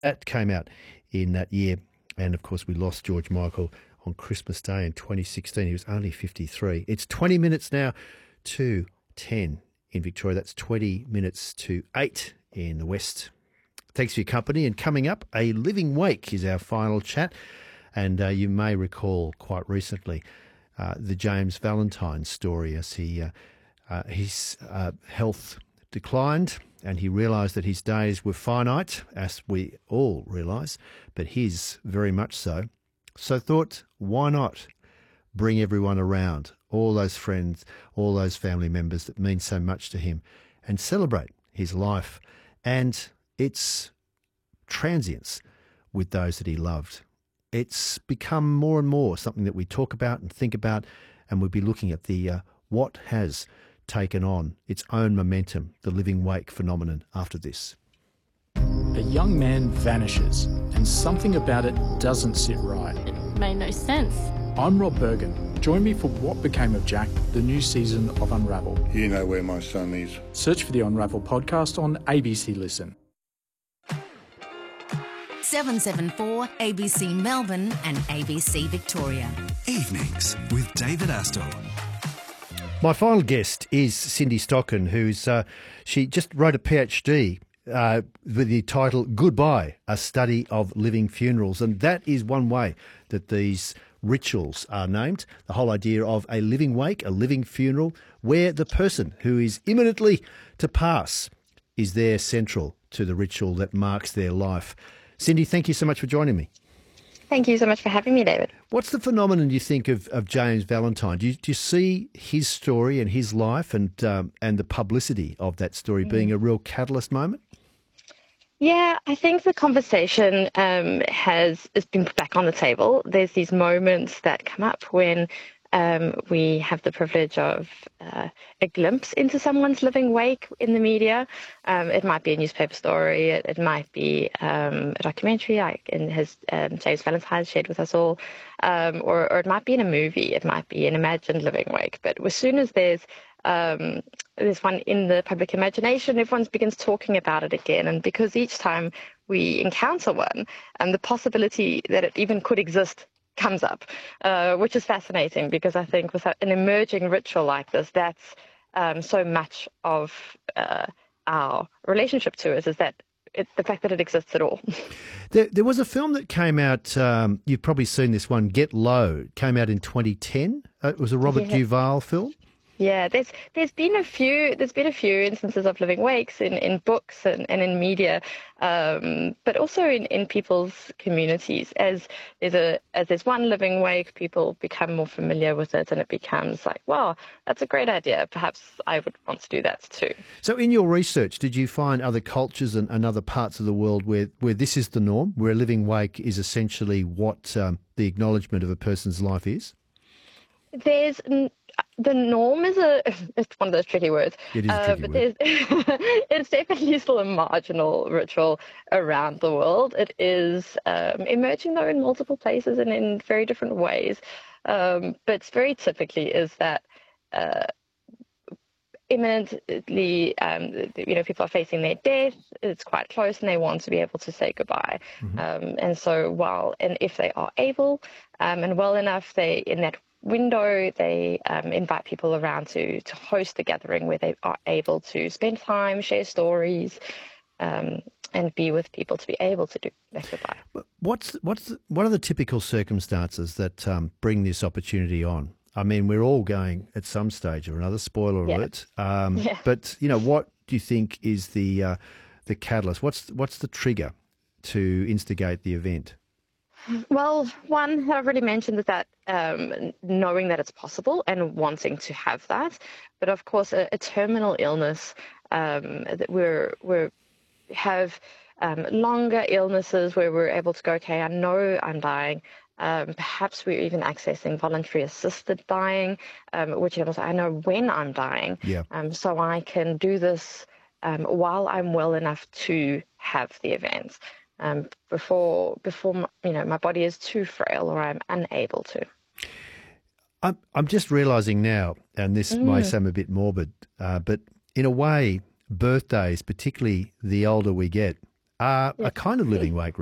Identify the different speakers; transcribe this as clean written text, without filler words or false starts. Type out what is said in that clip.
Speaker 1: That came out in that year. And, of course, we lost George Michael on Christmas Day in 2016. He was only 53. It's 20 minutes now to 10 in Victoria. That's 20 minutes to 8 in the West. Thanks for your company. And coming up, A Living Wake is our final chat. And you may recall quite recently the James Valentine story as his health declined and he realised that his days were finite, as we all realise, but his very much so. So thought, why not bring everyone around, all those friends, all those family members that mean so much to him, and celebrate his life and its transience with those that he loved. It's become more and more something that we talk about and think about, and we'll be looking at the what has taken on its own momentum, the living wake phenomenon, after this.
Speaker 2: A young man vanishes, and something about it doesn't sit right.
Speaker 3: It made no sense.
Speaker 2: I'm Rob Bergen. Join me for What Became of Jack, the new season of Unravel.
Speaker 4: You know where my son is.
Speaker 2: Search for the Unravel podcast on ABC Listen.
Speaker 5: 774 ABC Melbourne and ABC Victoria.
Speaker 6: Evenings with David Astle.
Speaker 1: My final guest is Cindy Stocken, she just wrote a PhD with the title Goodbye, a Study of Living Funerals. And that is one way that these rituals are named, the whole idea of a living wake, a living funeral, where the person who is imminently to pass is there central to the ritual that marks their life. Cindy, thank you so much for joining me.
Speaker 7: Thank you so much for having me, David.
Speaker 1: What's the phenomenon you think of James Valentine? Do you see his story and his life and the publicity of that story being a real catalyst moment?
Speaker 7: Yeah, I think the conversation has been put back on the table. There's these moments that come up when we have the privilege of a glimpse into someone's living wake in the media. It might be a newspaper story. It might be a documentary like James Valentine shared with us all, or it might be in a movie. It might be an imagined living wake. But as soon as there's one in the public imagination, everyone begins talking about it again. And because each time we encounter one, the possibility that it even could exist comes up, which is fascinating because I think with an emerging ritual like this, that's so much of our relationship to it, is that the fact that it exists at all.
Speaker 1: There was a film that came out, you've probably seen this one, Get Low, came out in 2010. It was a Robert Duvall film.
Speaker 7: Yeah, there's been a few instances of living wakes in books and in media, but also in people's communities. As there's one living wake, people become more familiar with it, and it becomes like, wow, that's a great idea. Perhaps I would want to do that too.
Speaker 1: So, in your research, did you find other cultures and other parts of the world where this is the norm, where a living wake is essentially what the acknowledgement of a person's life is?
Speaker 7: The norm is it's one of those tricky words.
Speaker 1: It is a tricky word.
Speaker 7: It's definitely still a marginal ritual around the world. It is emerging though in multiple places and in very different ways. But very typically is that imminently, people are facing their death. It's quite close, and they want to be able to say goodbye. Mm-hmm. And so, if they are able and well enough, in that window, they invite people around to host a gathering where they are able to spend time, share stories, and be with people to be able to do that goodbye.
Speaker 1: What are the typical circumstances that bring this opportunity on? I mean, we're all going at some stage or another. Spoiler alert. But what do you think is the catalyst? What's the trigger to instigate the event?
Speaker 7: Well, one that I've already mentioned is that knowing that it's possible and wanting to have that. But of course, a terminal illness that we have longer illnesses where we're able to go, okay, I know I'm dying. Perhaps we're even accessing voluntary assisted dying, which enables I know when I'm dying.
Speaker 1: Yeah.
Speaker 7: So I can do this while I'm well enough to have the events. Before my body is too frail or I'm unable to.
Speaker 1: I'm just realising now, and this may seem a bit morbid, but in a way, birthdays, particularly the older we get, are a kind of living wake